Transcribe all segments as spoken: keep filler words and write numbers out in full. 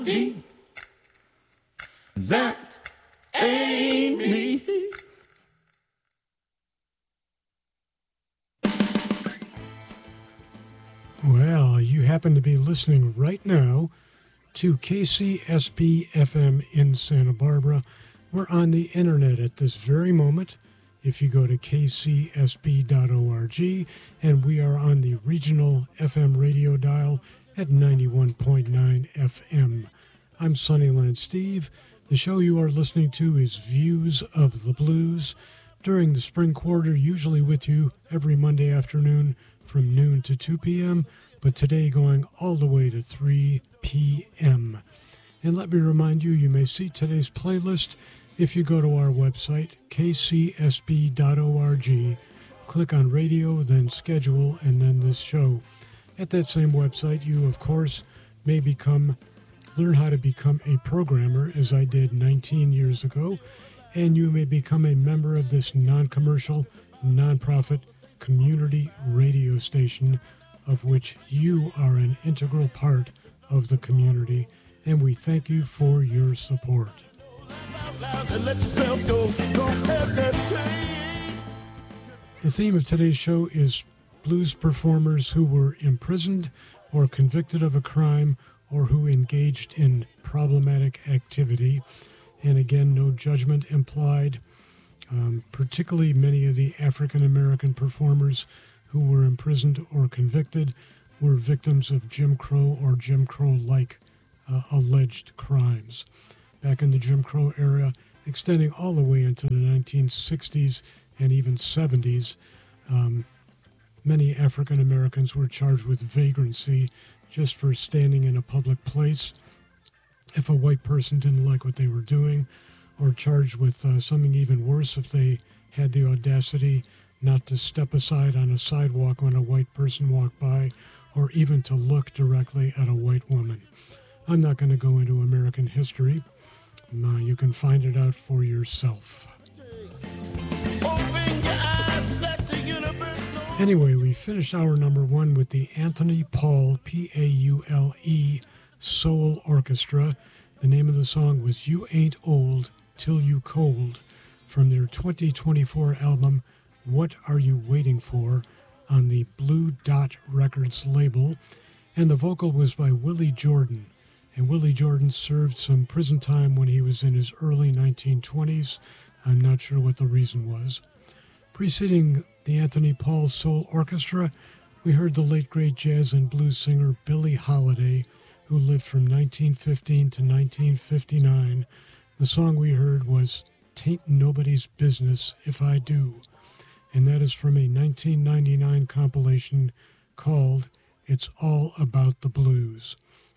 D. That ain't me. Well, you happen to be listening right now to K C S B F M in Santa Barbara. We're on the internet at this very moment if you go to k c s b dot org, and we are on the regional F M radio dial at ninety-one point nine F M. I'm Sunnyland Steve. The show you are listening to is Views of the Blues. During the spring quarter, usually with you every Monday afternoon from noon to two p.m., but today going all the way to three p.m. And let me remind you, you may see today's playlist if you go to our website, k c s b dot org, click on radio, then schedule, and then this show. At that same website, you, of course, may become, learn how to become a programmer, as I did nineteen years ago, and you may become a member of this non-commercial, non-profit community radio station, of which you are an integral part of the community, and we thank you for your support. The theme of today's show is blues performers who were imprisoned or convicted of a crime or who engaged in problematic activity. And again, no judgment implied. Um, particularly many of the African-American performers who were imprisoned or convicted were victims of Jim Crow or Jim Crow-like uh, alleged crimes. Back in the Jim Crow era, extending all the way into the nineteen sixties and even seventies, um, many African-Americans were charged with vagrancy just for standing in a public place if a white person didn't like what they were doing, or charged with uh, something even worse if they had the audacity not to step aside on a sidewalk when a white person walked by, or even to look directly at a white woman. I'm not going to go into American history. Uh, you can find it out for yourself. Anyway, we finished hour number one with the Anthony Paul, P A U L E, Soul Orchestra. The name of the song was You Ain't Old Till You Cold, from their twenty twenty-four album, What Are You Waiting For, on the Blue Dot Records label. And the vocal was by Willie Jordan. And Willie Jordan served some prison time when he was in his early nineteen twenties. I'm not sure what the reason was. Preceding the Anthony Paul Soul Orchestra, we heard the late great jazz and blues singer Billie Holiday, who lived from nineteen fifteen to nineteen fifty-nine. The song we heard was Tain't Nobody's Business If I Do, and that is from a nineteen ninety-nine compilation called It's All About the Blues.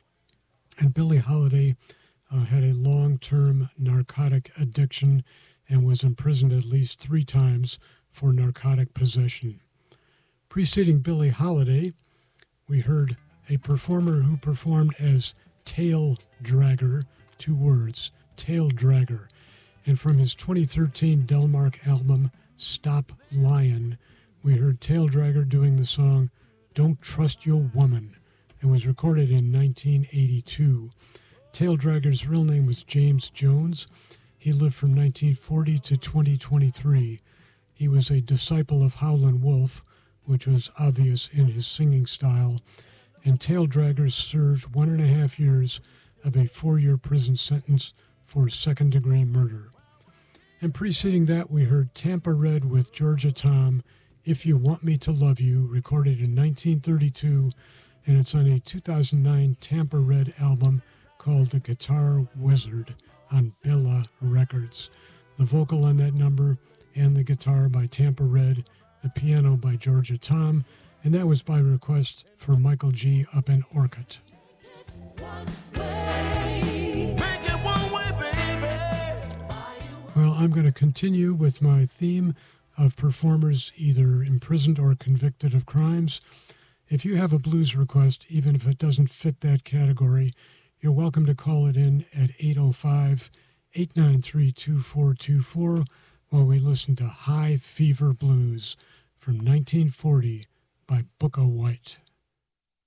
And Billie Holiday uh, had a long-term narcotic addiction and was imprisoned at least three times for narcotic possession. Preceding Billie Holiday, we heard a performer who performed as Tail Dragger, two words, Tail Dragger. And from his twenty thirteen Delmark album, Stop Lyin', we heard Tail Dragger doing the song Don't Trust Your Woman, and was recorded in nineteen eighty-two. Tail Dragger's real name was James Jones. He lived from nineteen forty to twenty twenty-three. He was a disciple of Howlin' Wolf, which was obvious in his singing style, and Tail Dragger served one and a half years of a four-year prison sentence for second-degree murder. And preceding that, we heard Tampa Red with Georgia Tom, If You Want Me to Love You, recorded in nineteen thirty-two, and it's on a two thousand nine Tampa Red album called The Guitar Wizard on Bella Records. The vocal on that number and the guitar by Tampa Red, the piano by Georgia Tom, and that was by request for Michael G. up in Orcutt. Well, I'm going to continue with my theme of performers either imprisoned or convicted of crimes. If you have a blues request, even if it doesn't fit that category, you're welcome to call it in at eight oh five, eight nine three, two four two four while we listen to High Fever Blues from nineteen forty by Booker White.